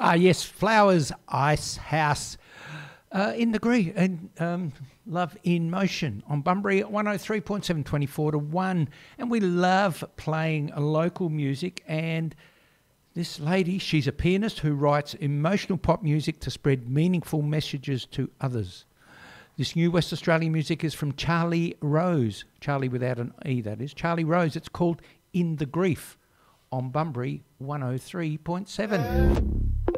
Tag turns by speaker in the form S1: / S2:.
S1: Yes, Flowers Ice House in the Gree and Love in Motion on Bunbury at 103.7, 24 to 1. And we love playing local music. And this lady, she's a pianist who writes emotional pop music to spread meaningful messages to others. This new West Australian music is from Charlie Rose. Charlie without an E, that is. Charlie Rose. It's called In the Grief on Bunbury 103.7.